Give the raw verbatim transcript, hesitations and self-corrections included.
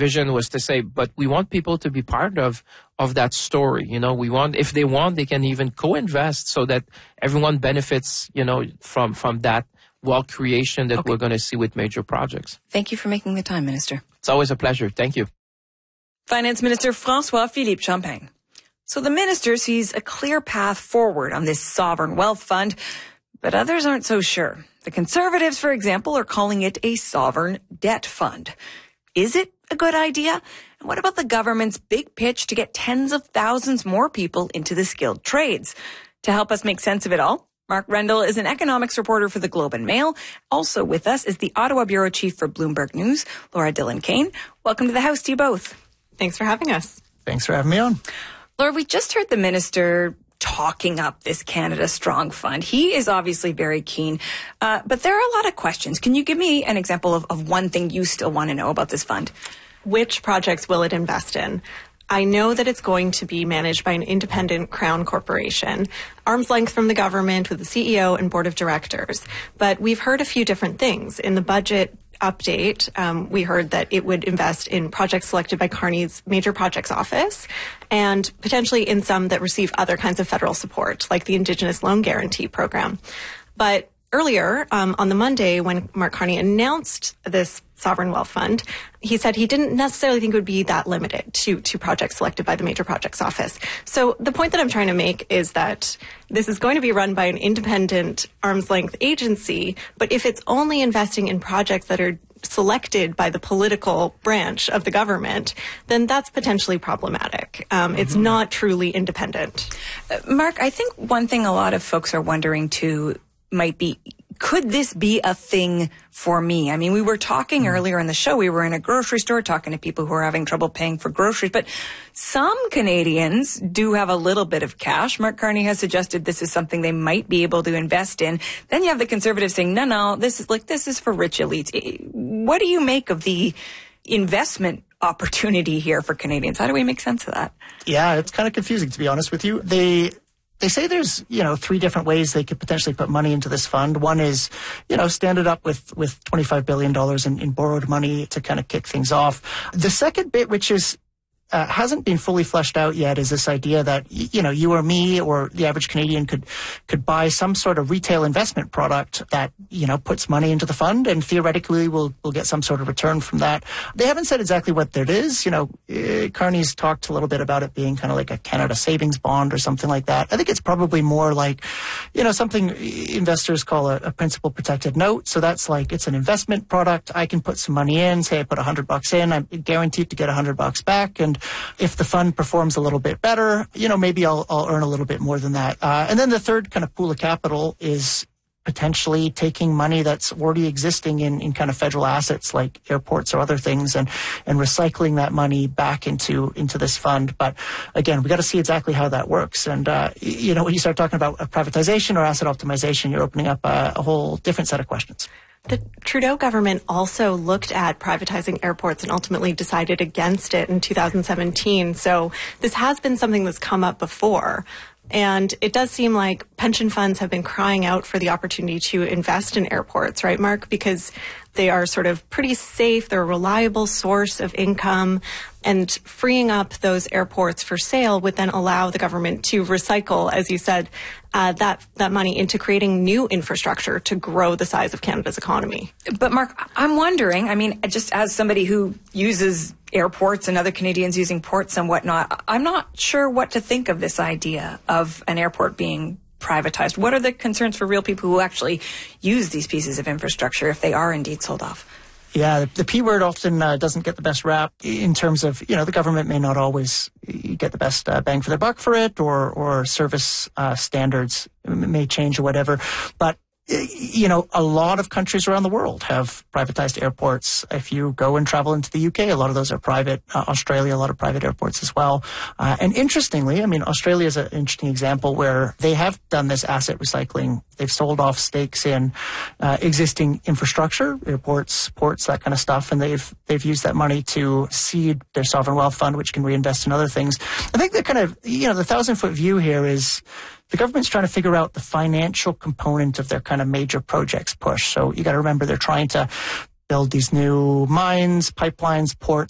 vision was to say, but we want people to be part of of that story. You know, we want, if they want, they can even co-invest so that everyone benefits, you know, from from that wealth creation that okay. we're going to see with major projects. Thank you for making the time, Minister. It's always a pleasure. Thank you. Finance Minister François-Philippe Champagne. So the minister sees a clear path forward on this sovereign wealth fund, but others aren't so sure. The Conservatives, for example, are calling it a sovereign debt fund. Is it a good idea? And what about the government's big pitch to get tens of thousands more people into the skilled trades? To help us make sense of it all, Mark Rendell is an economics reporter for the Globe and Mail. Also with us is the Ottawa bureau chief for Bloomberg News, Laura Dillon-Kane. Welcome to the House to you both. Thanks for having us. Thanks for having me on. Laura, we just heard the minister talking up this Canada Strong Fund. He is obviously very keen, uh, but there are a lot of questions. Can you give me an example of, of one thing you still want to know about this fund? Which projects will it invest in? I know that it's going to be managed by an independent Crown corporation, arm's length from the government with the C E O and board of directors. But we've heard a few different things. In the budget update, um, we heard that it would invest in projects selected by Carney's Major Projects Office and potentially in some that receive other kinds of federal support, like the Indigenous Loan Guarantee Program. But earlier, um, on the Monday, when Mark Carney announced this sovereign wealth fund, he said he didn't necessarily think it would be that limited to, to projects selected by the Major Projects Office. So the point that I'm trying to make is that this is going to be run by an independent arm's length agency, but if it's only investing in projects that are selected by the political branch of the government, then that's potentially problematic. Um, mm-hmm. It's not truly independent. Uh, Mark, I think one thing a lot of folks are wondering too might be, could this be a thing for me? I mean, we were talking mm-hmm. earlier in the show, we were in a grocery store talking to people who are having trouble paying for groceries, but some Canadians do have a little bit of cash. Mark Carney has suggested this is something they might be able to invest in. Then you have the Conservatives saying, no, no, this is like, this is for rich elites. What do you make of the investment opportunity here for Canadians? How do we make sense of that? Yeah, it's kind of confusing, to be honest with you. They... They say there's, you know, three different ways they could potentially put money into this fund. One is, you know, stand it up with, with twenty-five billion dollars in, in borrowed money to kind of kick things off. The second bit, which is Uh, hasn't been fully fleshed out yet, is this idea that, you know, you or me or the average Canadian could could buy some sort of retail investment product that, you know, puts money into the fund and theoretically we'll, we'll get some sort of return from that. They haven't said exactly what that is. You know, uh, Carney's talked a little bit about it being kind of like a Canada savings bond or something like that. I think it's probably more like, you know, something investors call a, a principal protected note. So that's like, it's an investment product. I can put some money in, say I put a hundred bucks in, I'm guaranteed to get a hundred bucks back. And if the fund performs a little bit better, you know, maybe I'll, I'll earn a little bit more than that. Uh, and then the third kind of pool of capital is potentially taking money that's already existing in, in kind of federal assets like airports or other things and, and recycling that money back into, into this fund. But again, we got to see exactly how that works. And, uh, you know, when you start talking about privatization or asset optimization, you're opening up a, a whole different set of questions. The Trudeau government also looked at privatizing airports and ultimately decided against it in two thousand seventeen. So this has been something that's come up before. And it does seem like pension funds have been crying out for the opportunity to invest in airports, right, Mark? Because they are sort of pretty safe. They're a reliable source of income. And freeing up those airports for sale would then allow the government to recycle, as you said, uh, that, that money into creating new infrastructure to grow the size of Canada's economy. But Mark, I'm wondering, I mean, just as somebody who uses airports and other Canadians using ports and whatnot, I'm not sure what to think of this idea of an airport being privatized. What are the concerns for real people who actually use these pieces of infrastructure if they are indeed sold off? Yeah, the, the P word often uh, doesn't get the best rap in terms of, you know, the government may not always get the best uh, bang for their buck for it, or, or service uh, standards may change or whatever. But you know, a lot of countries around the world have privatized airports. If you go and travel into the U K, a lot of those are private. Uh, Australia, a lot of private airports as well. Uh, and interestingly, I mean, Australia is an interesting example where they have done this asset recycling. They've sold off stakes in uh, existing infrastructure, airports, ports, that kind of stuff, and they've they've used that money to seed their sovereign wealth fund, which can reinvest in other things. I think the kind of, you know, the thousand foot view here is the government's trying to figure out the financial component of their kind of major projects push. So you got to remember they're trying to build these new mines, pipelines, ports,